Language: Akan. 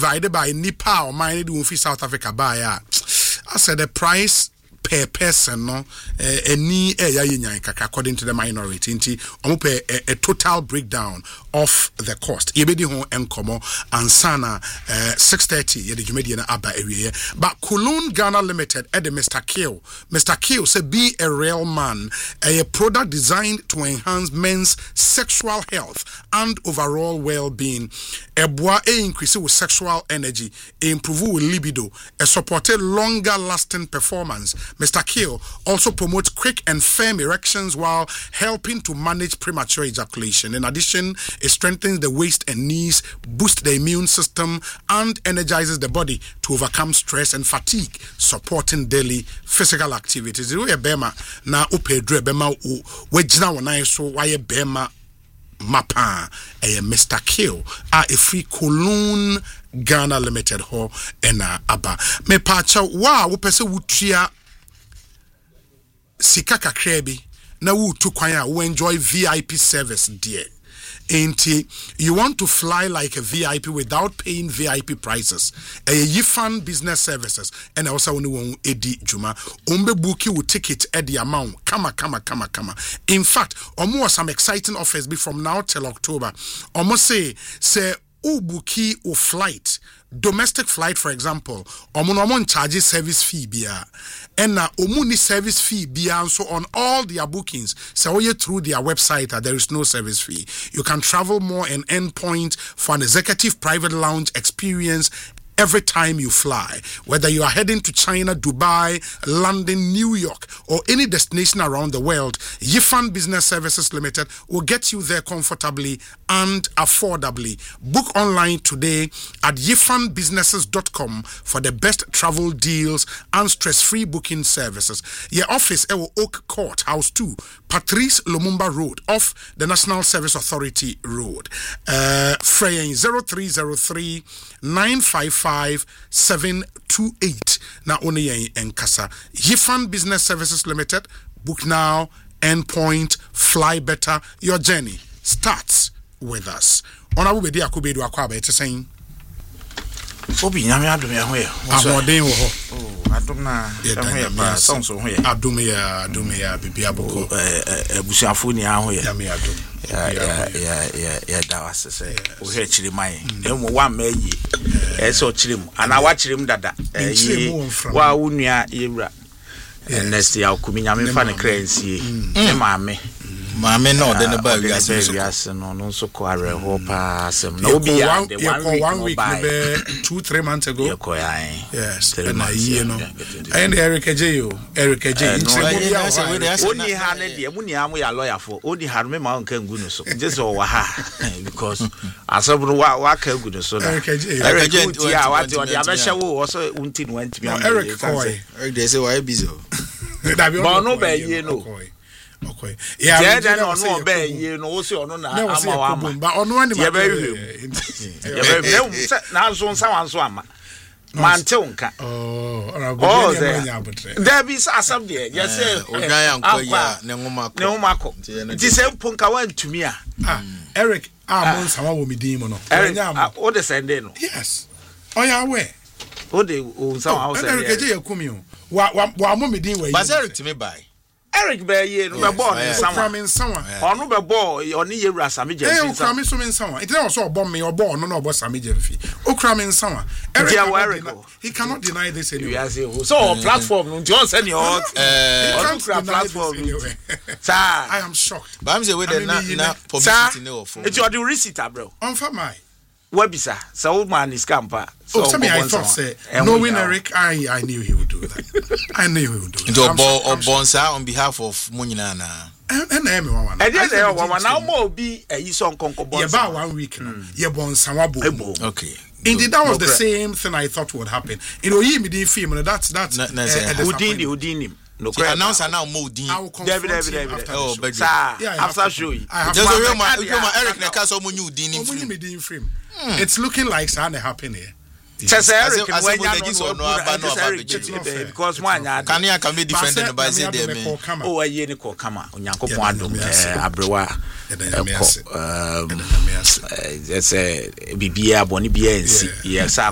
divided by nipa or mine do fi South Africa buy I said the price per person no any according to the minority nti omo pay a total breakdown of the cost yebedi ho enkomo ansana 6:30 ye de dwumedi na aba awie but Cologne Ghana Limited at the Mr. Kill say be a real man, a product designed to enhance men's sexual health and overall well-being, a bois increase with sexual energy, improve with libido, a supported longer lasting performance. Mr. Kill also promotes quick and firm erections while helping to manage premature ejaculation. In addition, it strengthens the waist and knees, boosts the immune system, and energizes the body to overcome stress and fatigue, supporting daily physical activities. Bema na upedre bema wejina wanai so waye bema mapa Mr. Kill a free Cologne Ghana Limited ho ena aba me pacha wa wo pese wutua sika kakrebi na wo tu kwan a wo enjoy VIP service there. And you want to fly like a VIP without paying VIP prices. Yifan Business Services and also only edi juma umbe buki will ticket at the amount. Kama. In fact, almost some exciting offers be from now till October. Almost say ubuki or flight. Domestic flight, for example, omon charges service fee bia, and na omuni service fee bia. So on all their bookings, so you through their website, there is no service fee. You can travel more and end point for an executive private lounge experience every time you fly, whether you are heading to China, Dubai, London, New York, or any destination around the world. Yifan Business Services Limited will get you there comfortably and affordably. Book online today at yifanbusinesses.com for the best travel deals and stress-free booking services. Your office at Oak Court, House 2, Patrice Lumumba Road, off the National Service Authority Road. Freying 0303 955-728 na only enkasa. Yifan Business Services Limited. Book now, endpoint, fly better. Your journey starts with us. Ona wubedi akubedu akwaba ete saying Obi nyame adom ya ho ye. Amodin wo ho. Adom na ya sonso ho ye. Adom ya bibia boko. Ebusuafo ni ha ho ye. Nyame adom. Ya dawase se. O he chiri mai. Emu wa mayi. So chiri mu. Ana wa chiri mu dada. Wa unua yewura. Next ya okumi nyame fa ne kransie. E maame. Maame no de ne ba wiase no so ko areho pa asem no obi ya the 1 week maybe 2-3 months ago. Yes, and I no. And Eric J. Only ha ne de muni am ya lawyer for only ha me ma nka ngu no so just o wa ha because asabro wa ka ngu no so na Eric ya what on the abesha wo so unti no antimi am Eric they say why busy but no be ye no okay. Yeah, then on no be ye no so ono na ama but ono ani ma na so nsa wan so ama mante unka there be asam there just say odwan anko ya ne ngomako ti say punka wan tumi a Eric mon sama wo midin mo no o de sende no yes oya we o de o nsa wan say Eric je yakumi o wa mo midin we but Eric to me by Eric be ye no be ball in someone onu be ball oni yewura sami je o kra me so me nsawa it dey so obom me obo no obo sami je mfi o kra me nsawa Eric he cannot deny this anyway so platform no just send your platform sir I am shocked but I'm say we dey na publicity no for it's your the receipt bro on for my webisa so old man is camper so I thought say knowing Eric I knew he would do that I knew he would do it bonsa on behalf of Munyina na and everyone and yes now more be a son konko bonsa about 1 week now ye bonsa wabo okay indeed that was the same thing I thought would happen you me didn't film that's Udini no announcer now Modin David after show you there's a real man Eric na ka so munyu Udini film it's looking like something happening here. Because one can be defended by say them oh ye ni ko kama onyankopon adom abrewa yes bibia boni bia ensi yes